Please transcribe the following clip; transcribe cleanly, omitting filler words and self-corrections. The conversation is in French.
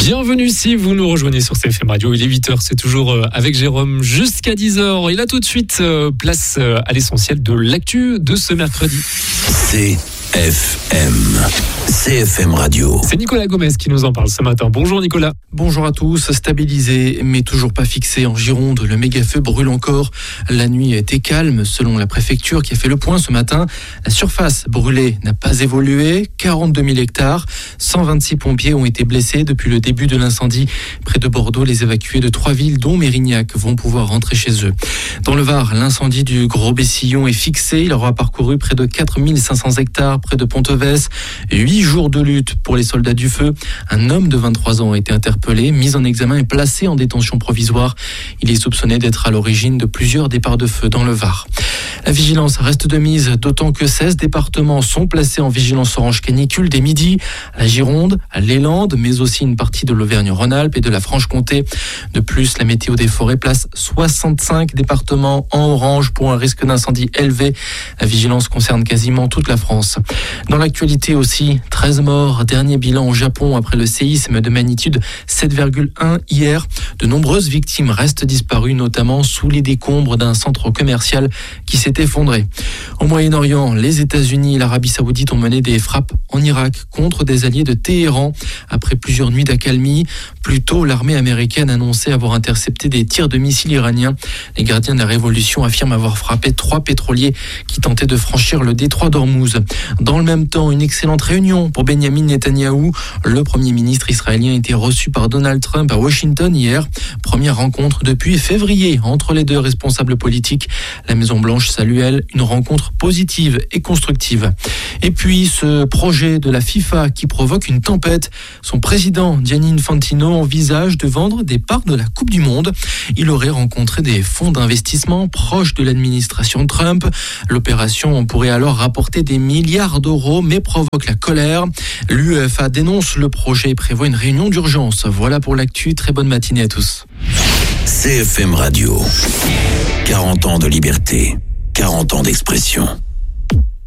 Bienvenue si vous nous rejoignez sur CFM Radio. Il est 8h, c'est toujours avec Jérôme jusqu'à 10h. Et là tout de suite, place à l'essentiel de l'actu de ce mercredi. CFM Radio. C'est Nicolas Gomez qui nous en parle ce matin. Bonjour Nicolas. Bonjour à tous. Stabilisé mais toujours pas fixé en Gironde, le méga-feu brûle encore. La nuit a été calme selon la préfecture qui a fait le point ce matin. La surface brûlée n'a pas évolué, 42 000 hectares. 126 pompiers ont été blessés depuis le début de l'incendie. Près de Bordeaux, les évacués de 3 villes dont Mérignac vont pouvoir rentrer chez eux. Dans le Var, l'incendie du Gros-Bessillon est fixé. Il aura parcouru près de 4 500 hectares près de Ponteves. 8 jours de lutte pour les soldats du feu. Un homme de 23 ans a été interpellé, mis en examen et placé en détention provisoire. Il est soupçonné d'être à l'origine de plusieurs départs de feu dans le Var. La vigilance reste de mise, d'autant que 16 départements sont placés en vigilance orange canicule dès midi. La Gironde, les Landes, mais aussi une partie de l'Auvergne-Rhône-Alpes et de la Franche-Comté. De plus, la météo des forêts place 65 départements en orange pour un risque d'incendie élevé. La vigilance concerne quasiment toute la France. Dans l'actualité aussi, 13 morts, dernier bilan au Japon après le séisme de magnitude 7,1 hier. De nombreuses victimes restent disparues, notamment sous les décombres d'un centre commercial qui s'est effondré. Au Moyen-Orient, les États-Unis et l'Arabie Saoudite ont mené des frappes en Irak contre des alliés de Téhéran. Après plusieurs nuits d'accalmie, plus tôt, l'armée américaine annonçait avoir intercepté des tirs de missiles iraniens. Les gardiens de la révolution affirment avoir frappé 3 pétroliers qui tentaient de franchir le détroit d'Ormuz. Dans le même temps, une excellente réunion pour Benjamin Netanyahou. Le Premier ministre israélien a été reçu par Donald Trump à Washington hier. Première rencontre depuis février entre les deux responsables politiques. La Maison-Blanche salue, elle, une rencontre positive et constructive. Et puis, ce projet de la FIFA qui provoque une tempête. Son président, Gianni Infantino, envisage de vendre des parts de la Coupe du Monde. Il aurait rencontré des fonds d'investissement proches de l'administration Trump. L'opération pourrait alors rapporter des milliards d'euros, mais provoque la colère. L'UEFA dénonce le projet et prévoit une réunion d'urgence. Voilà pour l'actu. Très bonne matinée à tous. CFM Radio. 40 ans de liberté, 40 ans d'expression.